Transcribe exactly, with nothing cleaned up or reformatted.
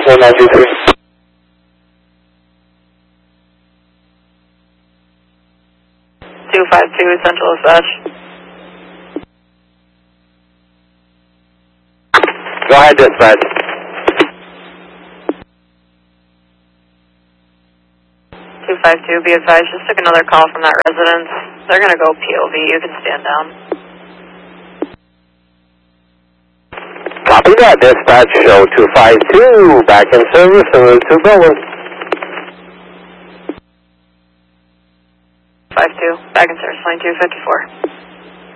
one nine two three. two five two, Central Dispatch. Go ahead, dispatch. two five two, be advised, just took another call from that residence. They're going to go P O V, you can stand down. Copy that, dispatch, show two five two, back in service, and route to Bellwood. five two, back in service, line two fifty-four.